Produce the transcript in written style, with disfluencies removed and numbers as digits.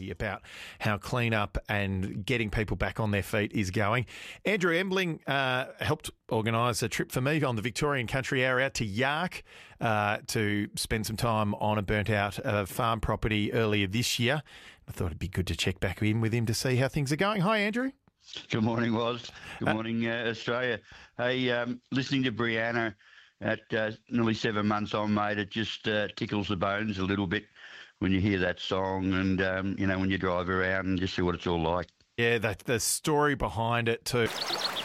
happy about how clean-up and getting people back on their feet is going. Andrew Embling helped organise a trip for me on the Victorian Country Hour out to Yark to spend some time on a burnt-out farm property earlier this year. I thought it'd be good to check back in with him to see how things are going. Hi, Andrew. Good morning, Woz. Good morning, Australia. Hey, listening to Brianna at nearly 7 months on, mate, it just tickles the bones a little bit when you hear that song and, when you drive around and just see what it's all like. Yeah, the story behind it too.